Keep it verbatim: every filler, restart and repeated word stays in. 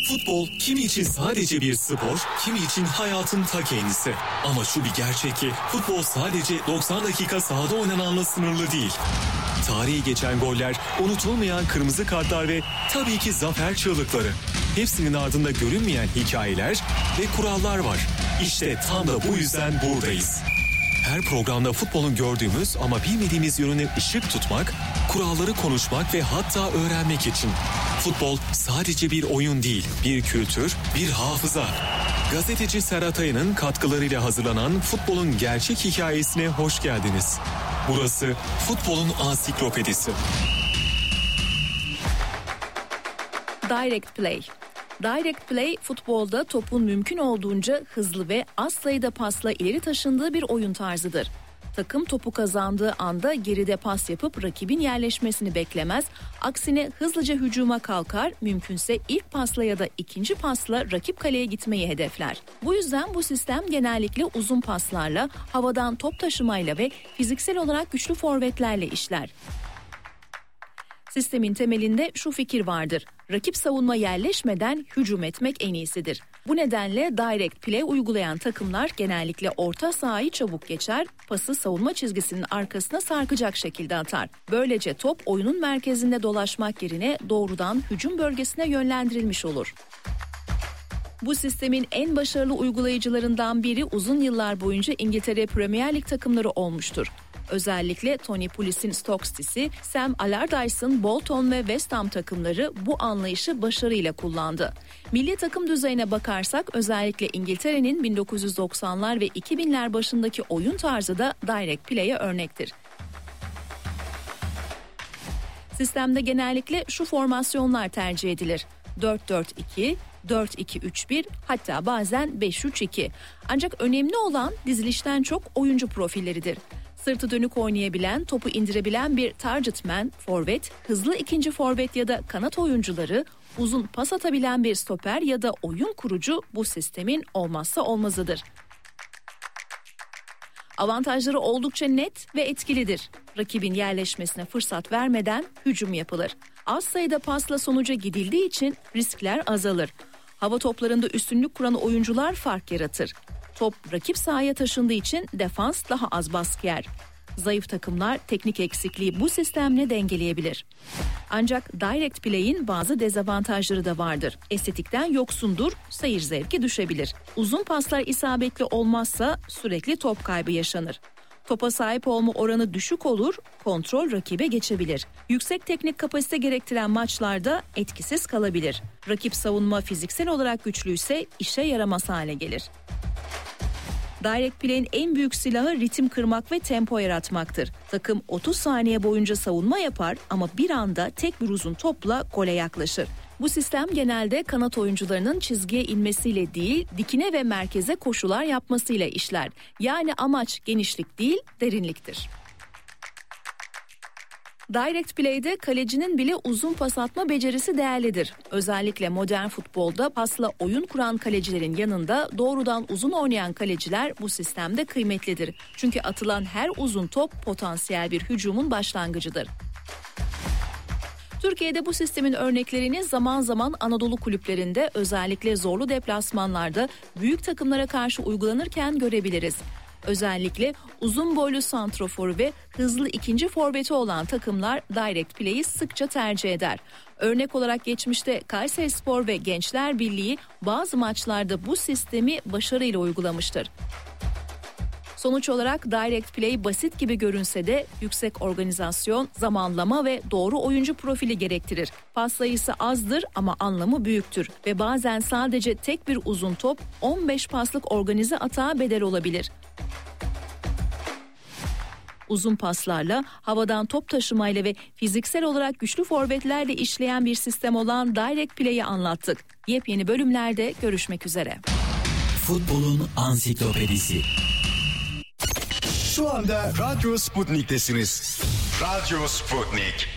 Futbol kimi için sadece bir spor, kimi için hayatın ta kendisi. Ama şu bir gerçek ki futbol sadece doksan dakika sahada oynananla sınırlı değil. Tarihi geçen goller, unutulmayan kırmızı kartlar ve tabii ki zafer çığlıkları. Hepsinin ardında görünmeyen hikayeler ve kurallar var. İşte tam da bu yüzden buradayız. Her programda futbolun gördüğümüz ama bilmediğimiz yönüne ışık tutmak, kuralları konuşmak ve hatta öğrenmek için. Futbol sadece bir oyun değil, bir kültür, bir hafıza. Gazeteci Serhat Aya'nın katkılarıyla hazırlanan futbolun gerçek hikayesine hoş geldiniz. Burası futbolun ansiklopedisi. Direct Play. Direct Play, futbolda topun mümkün olduğunca hızlı ve az sayıda pasla ileri taşındığı bir oyun tarzıdır. Takım topu kazandığı anda geride pas yapıp rakibin yerleşmesini beklemez, aksine hızlıca hücuma kalkar, mümkünse ilk pasla ya da ikinci pasla rakip kaleye gitmeyi hedefler. Bu yüzden bu sistem genellikle uzun paslarla, havadan top taşımayla ve fiziksel olarak güçlü forvetlerle işler. Sistemin temelinde şu fikir vardır: rakip savunma yerleşmeden hücum etmek en iyisidir. Bu nedenle direct play uygulayan takımlar genellikle orta sahayı çabuk geçer, pası savunma çizgisinin arkasına sarkacak şekilde atar. Böylece top oyunun merkezinde dolaşmak yerine doğrudan hücum bölgesine yönlendirilmiş olur. Bu sistemin en başarılı uygulayıcılarından biri uzun yıllar boyunca İngiltere Premier Lig takımları olmuştur. Özellikle Tony Pulis'in Stoke City'si, Sam Allardyce'ın Bolton ve West Ham takımları bu anlayışı başarıyla kullandı. Milli takım düzeyine bakarsak özellikle İngiltere'nin bin dokuz yüz doksanlar ve iki binler başındaki oyun tarzı da direct play'e örnektir. Sistemde genellikle şu formasyonlar tercih edilir: dört dört iki, dört iki üç bir, hatta bazen beş üç iki. Ancak önemli olan dizilişten çok oyuncu profilleridir. Sırtı dönük oynayabilen, topu indirebilen bir target man, forvet, hızlı ikinci forvet ya da kanat oyuncuları, uzun pas atabilen bir stoper ya da oyun kurucu bu sistemin olmazsa olmazıdır. Avantajları oldukça net ve etkilidir. Rakibin yerleşmesine fırsat vermeden hücum yapılır. Az sayıda pasla sonuca gidildiği için riskler azalır. Hava toplarında üstünlük kuran oyuncular fark yaratır. Top rakip sahaya taşındığı için defans daha az baskı yer. Zayıf takımlar teknik eksikliği bu sistemle dengeleyebilir. Ancak direct play'in bazı dezavantajları da vardır. Estetikten yoksundur, seyir zevki düşebilir. Uzun paslar isabetli olmazsa sürekli top kaybı yaşanır. Topa sahip olma oranı düşük olur, kontrol rakibe geçebilir. Yüksek teknik kapasite gerektiren maçlarda etkisiz kalabilir. Rakip savunma fiziksel olarak güçlüyse işe yaramaz hale gelir. Direct play'in en büyük silahı ritim kırmak ve tempo yaratmaktır. Takım otuz saniye boyunca savunma yapar ama bir anda tek bir uzun topla gole yaklaşır. Bu sistem genelde kanat oyuncularının çizgiye inmesiyle değil, dikine ve merkeze koşular yapmasıyla işler. Yani amaç genişlik değil, derinliktir. Direct play'de kalecinin bile uzun pas atma becerisi değerlidir. Özellikle modern futbolda pasla oyun kuran kalecilerin yanında doğrudan uzun oynayan kaleciler bu sistemde kıymetlidir. Çünkü atılan her uzun top potansiyel bir hücumun başlangıcıdır. Türkiye'de bu sistemin örneklerini zaman zaman Anadolu kulüplerinde, özellikle zorlu deplasmanlarda büyük takımlara karşı uygulanırken görebiliriz. Özellikle uzun boylu santroforu ve hızlı ikinci forveti olan takımlar direct play'i sıkça tercih eder. Örnek olarak geçmişte Kayserispor ve Gençler Birliği bazı maçlarda bu sistemi başarıyla uygulamıştır. Sonuç olarak direct play basit gibi görünse de yüksek organizasyon, zamanlama ve doğru oyuncu profili gerektirir. Pas sayısı azdır ama anlamı büyüktür ve bazen sadece tek bir uzun top on beş paslık organize atağa bedel olabilir. Uzun paslarla, havadan top taşımayla ve fiziksel olarak güçlü forvetlerle işleyen bir sistem olan direct play'i anlattık. Yepyeni bölümlerde görüşmek üzere. Futbolun ansiklopedisi. Şu anda Radyo Sputnik'tesiniz. Radyo Sputnik.